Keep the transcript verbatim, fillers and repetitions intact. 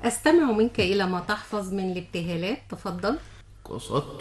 أستمع منك إلى ما تحفظ من الابتهالات، تفضل. قصدت